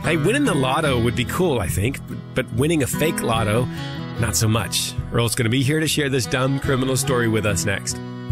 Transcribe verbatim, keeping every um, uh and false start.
Hey, winning the lotto would be cool, I think, but winning a fake lotto, not so much. Earl's going to be here to share this dumb criminal story with us next.